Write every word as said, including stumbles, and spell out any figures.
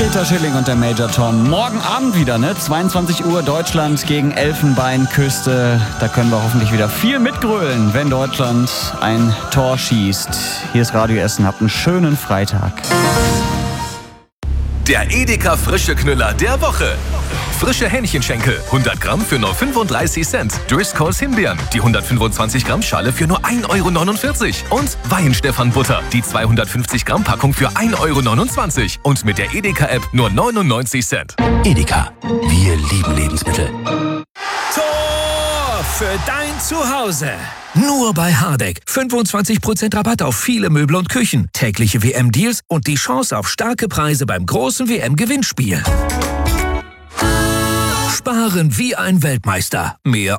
Peter Schilling und der Major Tom. Morgen Abend wieder, ne? zweiundzwanzig Uhr, Deutschland gegen Elfenbeinküste. Da können wir hoffentlich wieder viel mitgrölen, wenn Deutschland ein Tor schießt. Hier ist Radio Essen. Habt einen schönen Freitag. Der Edeka Frische Knüller der Woche. Frische Hähnchenschenkel, hundert Gramm für nur fünfunddreißig Cent. Driscolls Himbeeren, die hundertfünfundzwanzig Gramm Schale für nur ein Euro neunundvierzig. Und Weihenstephan Butter, die zweihundertfünfzig Gramm Packung für ein Euro neunundzwanzig. Und mit der Edeka-App nur neunundneunzig Cent. Edeka, wir lieben Lebensmittel. Tor für dein Zuhause. Nur bei Hardegg. fünfundzwanzig Prozent Rabatt auf viele Möbel und Küchen. Tägliche W M-Deals und die Chance auf starke Preise beim großen W M-Gewinnspiel. Sparen wie ein Weltmeister. Mehr